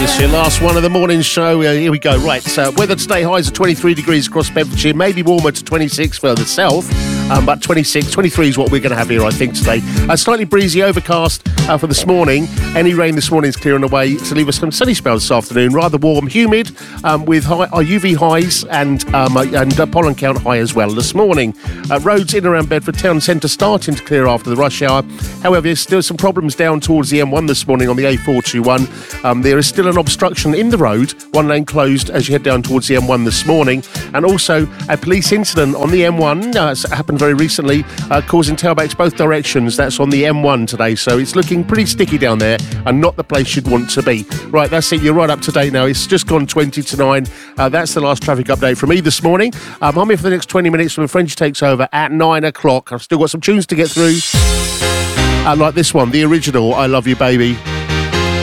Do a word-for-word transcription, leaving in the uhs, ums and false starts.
It's your last one of the morning show. Uh, here we go. Right, so weather today, highs of twenty-three degrees across Bedfordshire, maybe warmer to twenty-six further south, um, but twenty-six, twenty-three is what we're going to have here, I think, today. Uh, slightly breezy, overcast uh, for this morning. Any rain this morning is clearing away to leave us some sunny spells this afternoon. Rather warm, humid, um, with high, uh, U V highs and um, uh, and uh, pollen count high as well this morning. Uh, roads in and around Bedford town centre starting to clear after the rush hour. However, there's still some problems down towards the M one this morning on the A four twenty-one. Um, there is still an obstruction in the road, one lane closed as you head down towards the M one this morning, and also a police incident on the M one uh, it's happened very recently, uh, causing tailbacks both directions. That's on the M one today, so it's looking pretty sticky down there and not the place you'd want to be. Right, that's it, you're right up to date now. It's just gone twenty to nine. Uh, that's the last traffic update from me this morning. Um, I'm here for the next twenty minutes when French takes over at nine o'clock. I've still got some tunes to get through, uh, like this one, the original I Love You Baby.